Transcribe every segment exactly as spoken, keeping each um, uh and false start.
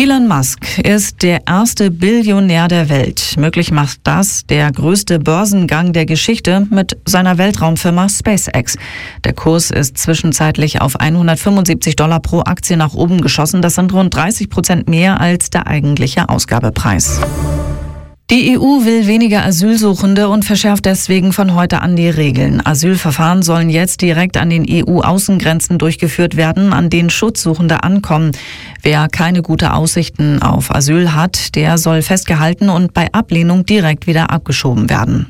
Elon Musk ist der erste Billionär der Welt. Möglich macht das der größte Börsengang der Geschichte mit seiner Weltraumfirma SpaceX. Der Kurs ist zwischenzeitlich auf hundertfünfundsiebzig Dollar pro Aktie nach oben geschossen. Das sind rund dreißig Prozent mehr als der eigentliche Ausgabepreis. Die E U will weniger Asylsuchende und verschärft deswegen von heute an die Regeln. Asylverfahren sollen jetzt direkt an den E U-Außengrenzen durchgeführt werden, an denen Schutzsuchende ankommen. Wer keine guten Aussichten auf Asyl hat, der soll festgehalten und bei Ablehnung direkt wieder abgeschoben werden.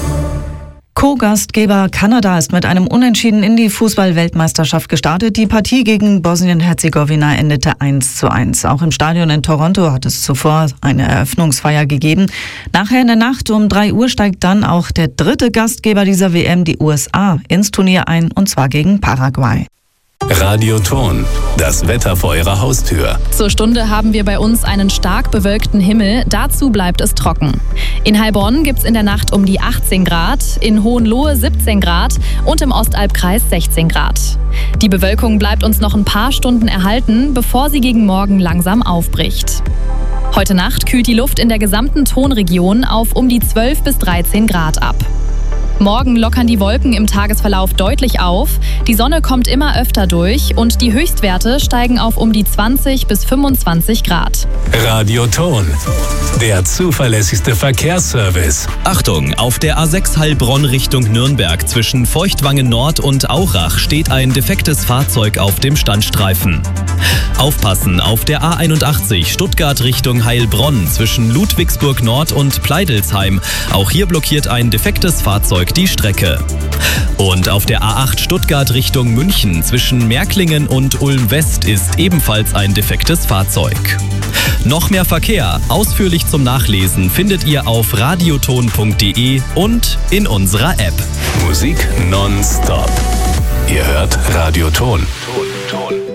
Co-Gastgeber Kanada ist mit einem Unentschieden in die Fußball-Weltmeisterschaft gestartet. Die Partie gegen Bosnien-Herzegowina endete eins zu eins. Auch im Stadion in Toronto hat es zuvor eine Eröffnungsfeier gegeben. Nachher in der Nacht um drei Uhr steigt dann auch der dritte Gastgeber dieser W M, die U S A, ins Turnier ein, und zwar gegen Paraguay. Radioton, das Wetter vor Ihrer Haustür. Zur Stunde haben wir bei uns einen stark bewölkten Himmel, dazu bleibt es trocken. In Heilbronn gibt es in der Nacht um die achtzehn Grad, in Hohenlohe siebzehn Grad und im Ostalbkreis sechzehn Grad. Die Bewölkung bleibt uns noch ein paar Stunden erhalten, bevor sie gegen Morgen langsam aufbricht. Heute Nacht kühlt die Luft in der gesamten Tonregion auf um die zwölf bis dreizehn Grad ab. Morgen lockern die Wolken im Tagesverlauf deutlich auf, die Sonne kommt immer öfter durch und die Höchstwerte steigen auf um die zwanzig bis fünfundzwanzig Grad. Radioton, der zuverlässigste Verkehrsservice. Achtung, auf der A sechs Heilbronn Richtung Nürnberg zwischen Feuchtwangen Nord und Aurach steht ein defektes Fahrzeug auf dem Standstreifen. Aufpassen, auf der A einundachtzig Stuttgart Richtung Heilbronn zwischen Ludwigsburg Nord und Pleidelsheim. Auch hier blockiert ein defektes Fahrzeug die Strecke. Und auf der A acht Stuttgart Richtung München zwischen Märklingen und Ulm West ist ebenfalls ein defektes Fahrzeug. Noch mehr Verkehr, ausführlich zum Nachlesen, findet ihr auf radioton punkt de und in unserer App. Musik nonstop. Ihr hört Radioton. Ton, Ton.